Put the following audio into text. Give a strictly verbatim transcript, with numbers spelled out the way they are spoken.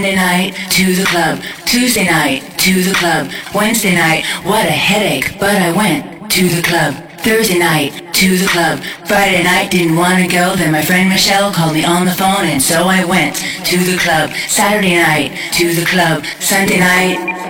Monday night, to the club. Tuesday night, to the club. Wednesday night, what a headache, but I went to the club. Thursday night, to the club. Friday night, didn't want to go, then my friend Michelle called me on the phone, and so I went to the club. Saturday night, to the club. Sunday night,